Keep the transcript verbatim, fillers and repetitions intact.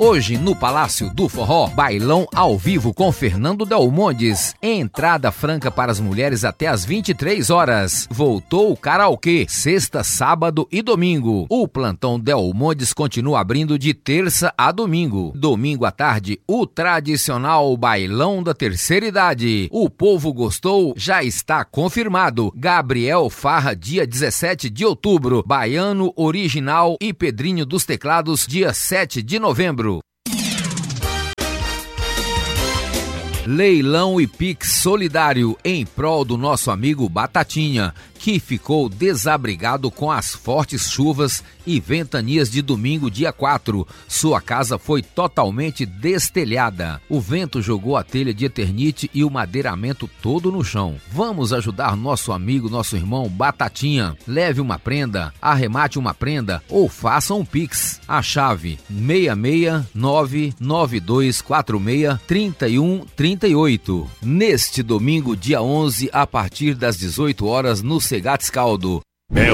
Hoje, no Palácio do Forró, bailão ao vivo com Fernando Delmondes. Entrada franca para as mulheres até às vinte e três horas. Voltou o karaokê, sexta, sábado e domingo. O plantão Delmondes continua abrindo de terça a domingo. Domingo à tarde, o tradicional bailão da terceira idade. O povo gostou, já está confirmado. Gabriel Farra, dia dezessete de outubro. Baiano Original e Pedrinho dos Teclados, dia sete de novembro. Leilão e Pix solidário em prol do nosso amigo Batatinha, que ficou desabrigado com as fortes chuvas e ventanias de domingo, dia quatro. Sua casa foi totalmente destelhada. O vento jogou a telha de Eternite e o madeiramento todo no chão. Vamos ajudar nosso amigo, nosso irmão Batatinha. Leve uma prenda, arremate uma prenda ou faça um Pix. A chave seis seis nove nove dois quatro seis três um três oito. Neste domingo, dia onze, a partir das dezoito horas, no Segatscaldo.